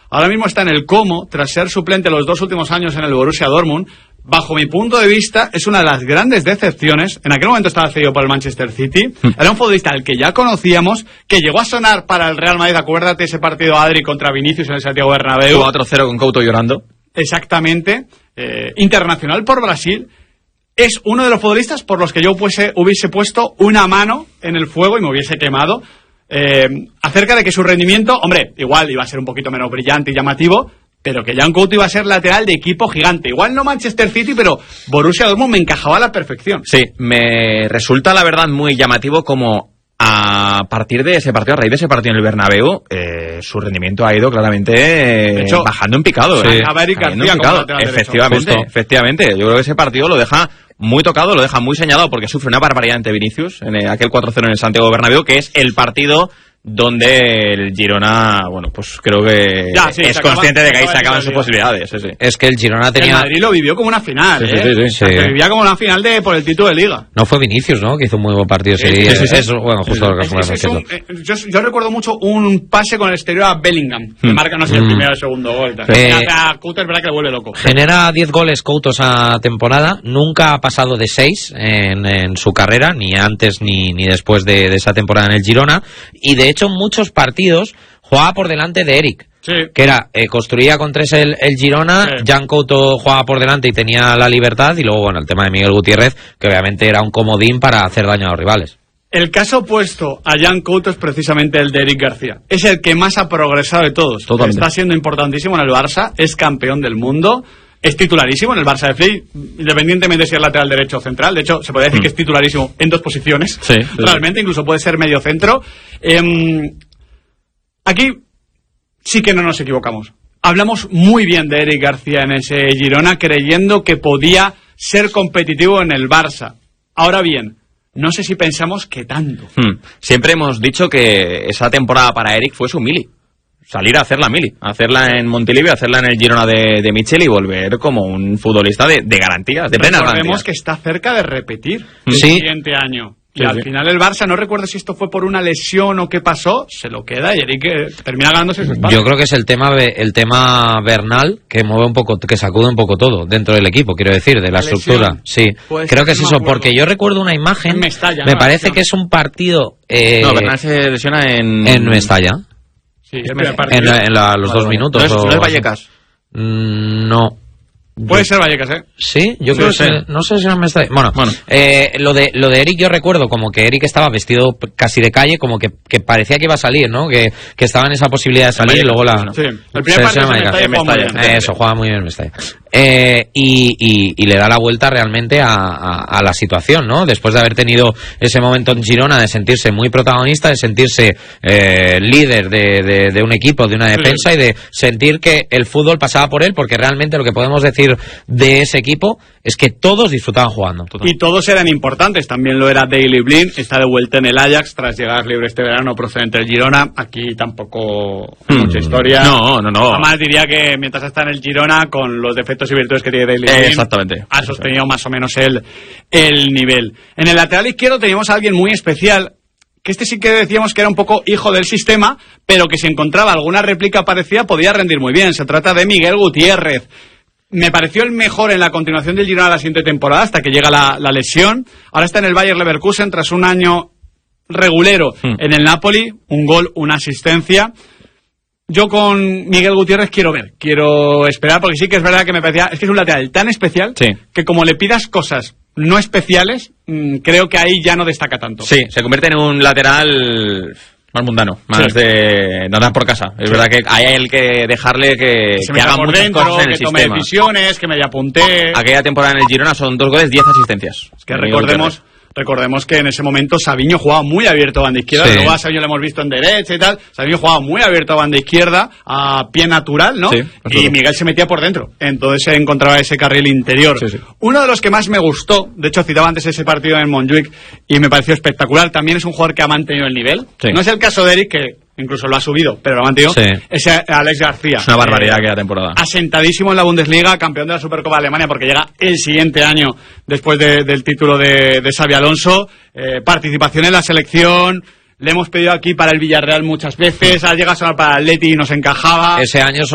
ahora mismo está en el Como, tras ser suplente los 2 últimos años en el Borussia Dortmund. Bajo mi punto de vista, es una de las grandes decepciones. En aquel momento estaba cedido por el Manchester City. Era un futbolista al que ya conocíamos, que llegó a sonar para el Real Madrid. Acuérdate ese partido Adri contra Vinicius en el Santiago Bernabéu. 4-0 con Couto llorando. Exactamente. Internacional por Brasil. Es uno de los futbolistas por los que yo hubiese puesto una mano en el fuego y me hubiese quemado. Acerca de que su rendimiento, hombre, igual iba a ser un poquito menos brillante y llamativo, pero que Jan Couto iba a ser lateral de equipo gigante. Igual no Manchester City, pero Borussia Dortmund me encajaba a la perfección. Sí, me resulta la verdad muy llamativo como a partir de ese partido, a raíz de ese partido en el Bernabéu, su rendimiento ha ido claramente de hecho, bajando en picado. Sí. A Eric García como lateral derecho. Efectivamente. Yo creo que ese partido lo deja muy tocado, lo deja muy señalado porque sufre una barbaridad ante Vinicius en aquel 4-0 en el Santiago Bernabéu, que es el partido donde el Girona, bueno, pues creo que es consciente de que ahí se acaban sus posibilidades. Sí. Es que el Girona tenía... El Madrid lo vivió como una final, Sí. Lo vivía como una final por el título de Liga. No fue Vinicius, ¿no? Que hizo un muy buen partido. Sí. Bueno, justo lo que fue. Yo recuerdo mucho un pase con el exterior a Bellingham, que marca, no sé, el primero o el segundo gol. A Couto es verdad que le vuelve loco. Genera 10 goles Couto esa temporada, nunca ha pasado de 6 en su carrera, ni antes ni después de esa temporada en el Girona, y de hecho muchos partidos jugaba por delante de Eric, que era construía con 3 el Girona, Jan Couto jugaba por delante y tenía la libertad, y luego bueno, el tema de Miguel Gutiérrez, que obviamente era un comodín para hacer daño a los rivales. El caso opuesto a Jan Couto es precisamente el de Eric García. Es el que más ha progresado de todos. Totalmente. Está siendo importantísimo en el Barça, es campeón del mundo, es titularísimo en el Barça de Flick, independientemente de si es lateral derecho o central. De hecho, se podría decir que es titularísimo en 2 posiciones. Sí. Realmente, incluso puede ser medio centro. Aquí sí que no nos equivocamos. Hablamos muy bien de Eric García en ese Girona, creyendo que podía ser competitivo en el Barça. Ahora bien, no sé si pensamos que tanto. Siempre hemos dicho que esa temporada para Eric fue su mili. Salir a hacer la mili, hacerla en Montilivi, hacerla en el Girona de Michel y volver como un futbolista de garantías, de plena garantía. Recordemos que está cerca de repetir el siguiente año. Y al final el Barça, no recuerdo si esto fue por una lesión o qué pasó, se lo queda y Eric termina ganándose su espacio. Yo creo que es el tema Bernal que mueve un poco, que sacude un poco todo dentro del equipo, quiero decir, de la estructura. Sí, creo que es eso, porque yo recuerdo una imagen, me parece que es un partido... No, Bernal se lesiona en Mestalla. Sí, en los 2 minutos. ¿No es Vallecas? No. Puede ser Vallecas, ¿eh? Sí, yo creo que no sé si no me está... Bueno. Lo de Eric yo recuerdo como que Eric estaba vestido casi de calle, como que parecía que iba a salir, ¿no? Que estaba en esa posibilidad de salir y luego la... Sí, el primer partido en Mestalla. Eso, juega muy bien en Mestalla. Y le da la vuelta realmente a la situación, ¿no? Después de haber tenido ese momento en Girona de sentirse muy protagonista, de sentirse líder de un equipo, de una defensa y de sentir que el fútbol pasaba por él, porque realmente lo que podemos decir de ese equipo es que todos disfrutaban jugando. Y todos eran importantes, también lo era Daley Blind, está de vuelta en el Ajax tras llegar libre este verano procedente del Girona. Aquí tampoco mucha historia. No. Además diría que mientras está en el Girona, con los defectos y virtudes que tiene Daley Blind, exactamente, ha sostenido más o menos el nivel. En el lateral izquierdo teníamos a alguien muy especial, que sí que decíamos que era un poco hijo del sistema, pero que si encontraba alguna réplica parecida podía rendir muy bien. Se trata de Miguel Gutiérrez. Me pareció el mejor en la continuación del Girona la siguiente temporada, hasta que llega la lesión. Ahora está en el Bayer Leverkusen tras un año regulero en el Napoli, un gol, una asistencia. Yo con Miguel Gutiérrez quiero esperar, porque sí que es verdad que me parecía, es que es un lateral tan especial que como le pidas cosas no especiales, creo que ahí ya no destaca tanto. Sí, se convierte en un lateral más mundano, más de andar por casa. Es verdad que hay que dejarle que haga muchas dentro, cosas en el que tome sistema. Decisiones, que me apunte. Aquella temporada en el Girona son 2 goles, 10 asistencias. Es que recordemos que en ese momento Savinho jugaba muy abierto a banda izquierda, luego a Savinho lo hemos visto en derecha y tal. Savinho jugaba muy abierto a banda izquierda, a pie natural, ¿no? Y Miguel se metía por dentro, entonces se encontraba ese carril interior. Uno de los que más me gustó, de hecho citaba antes ese partido en Montjuic y me pareció espectacular, también es un jugador que ha mantenido el nivel. No es el caso de Eric, que incluso lo ha subido, pero lo ha mantenido. Ese Alex García. Es una barbaridad aquella temporada. Asentadísimo en la Bundesliga, campeón de la Supercopa de Alemania, porque llega el siguiente año después del título de Xabi Alonso. Participación en la selección. Le hemos pedido aquí para el Villarreal muchas veces. Ha llegado a sonar para el Atleti y nos encajaba. Ese año